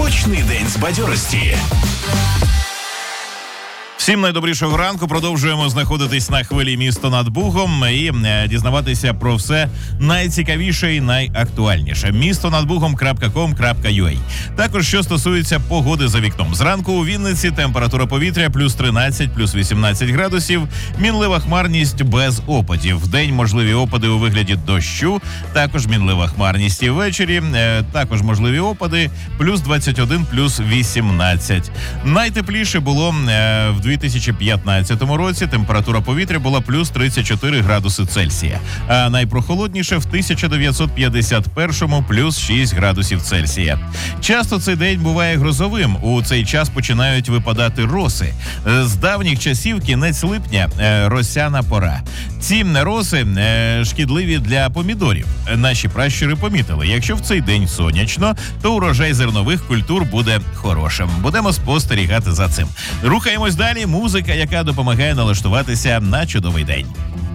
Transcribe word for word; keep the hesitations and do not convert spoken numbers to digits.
Почни день з бадьорості. Всім найдобрішого ранку. Продовжуємо знаходитись на хвилі «Місто над Бугом» і е, дізнаватися про все найцікавіше і найактуальніше. місто над бугом крапка ком крапка ю а. Також, що стосується погоди за вікном. Зранку у Вінниці температура повітря плюс тринадцять, плюс вісімнадцять градусів, мінлива хмарність без опадів. Вдень можливі опади у вигляді дощу, також мінлива хмарність і ввечері, е, також можливі опади, плюс двадцять один, плюс вісімнадцять. Найтепліше було е, в дві тисячі п'ятнадцятому році, температура повітря була плюс тридцять чотири градуси Цельсія, а найпрохолодніше в тисяча дев'ятсот п'ятдесят першому плюс шість градусів Цельсія. Часто цей день буває грозовим, у цей час починають випадати роси. З давніх часів кінець липня – росяна пора. Ці роси шкідливі для помідорів. Наші пращури помітили, якщо в цей день сонячно, то урожай зернових культур буде хорошим. Будемо спостерігати за цим. Рухаємось далі. Музика, яка допомагає налаштуватися на чудовий день.